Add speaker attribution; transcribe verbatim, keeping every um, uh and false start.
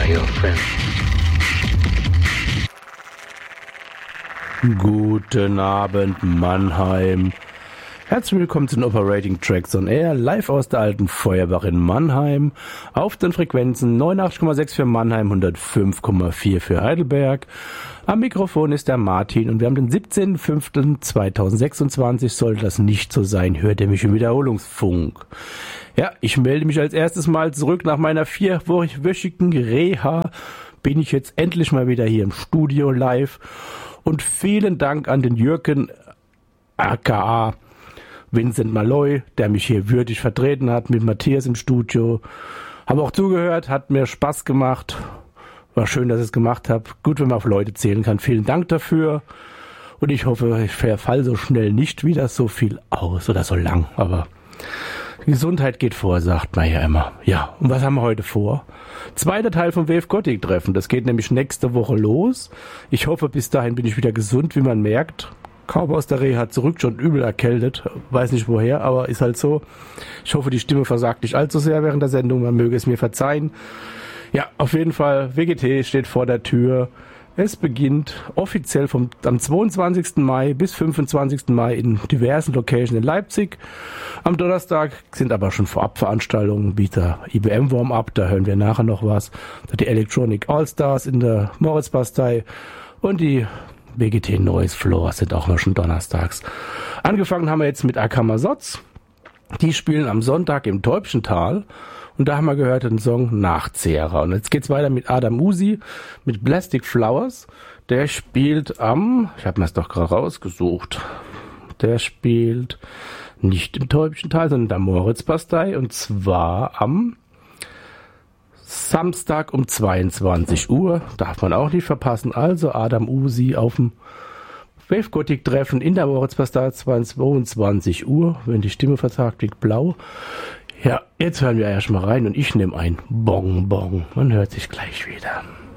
Speaker 1: your friend.
Speaker 2: Guten Abend, Mannheim. Herzlich willkommen zu den Operating Tracks on Air, live aus der alten Feuerwache in Mannheim, auf den Frequenzen neunundachtzig Komma sechs für Mannheim, hundertfünf Komma vier für Heidelberg. Am Mikrofon ist der Martin und wir haben den siebzehnten fünften zweitausendsechsundzwanzig. Sollte das nicht so sein, hört ihr mich im Wiederholungsfunk. Ja, ich melde mich als erstes Mal zurück nach meiner vierwöchigen Reha. Bin ich jetzt endlich mal wieder hier im Studio live. Und vielen Dank an den Jürgen, aka Vincent Malloy, der mich hier würdig vertreten hat mit Matthias im Studio. Habe auch zugehört, hat mir Spaß gemacht. War schön, dass ich es gemacht habe. Gut, wenn man auf Leute zählen kann. Vielen Dank dafür. Und ich hoffe, ich verfall so schnell nicht wieder so viel aus oder so lang. Aber Gesundheit geht vor, sagt man ja immer. Ja, und was haben wir heute vor? Zweiter Teil vom Wave Gothic Treffen. Das geht nämlich nächste Woche los. Ich hoffe, bis dahin bin ich wieder gesund, wie man merkt. Kaum aus der Reha zurück, schon übel erkältet. Weiß nicht woher, aber ist halt so. Ich hoffe, die Stimme versagt nicht allzu sehr während der Sendung. Man möge es mir verzeihen. Ja, auf jeden Fall, W G T steht vor der Tür. Es beginnt offiziell vom, am zweiundzwanzigsten Mai bis fünfundzwanzigsten Mai in diversen Locations in Leipzig. Am Donnerstag sind aber schon Vorabveranstaltungen wie der I B M Warm-Up, da hören wir nachher noch was. Die Electronic All-Stars in der Moritzbastei und die W G T Noise Floor sind auch noch schon donnerstags. Angefangen haben wir jetzt mit Akamasotz. Die spielen am Sonntag im Täubchental. Und da haben wir gehört den Song Nachzehrer. Und jetzt geht's weiter mit Adam Uzi, mit Plastic Flowers. Der spielt am, ich habe mir das doch gerade rausgesucht, der spielt nicht im Täubchental, sondern in der Moritzbastei. Und zwar am Samstag um zweiundzwanzig Uhr. Darf man auch nicht verpassen. Also Adam Uzi auf dem Wave Gothic Treffen in der Moritzbastei, zweiundzwanzig Uhr. Wenn die Stimme versagt, liegt blau. Ja, jetzt hören wir erstmal rein und ich nehme ein Bong Bong. Man hört sich gleich wieder.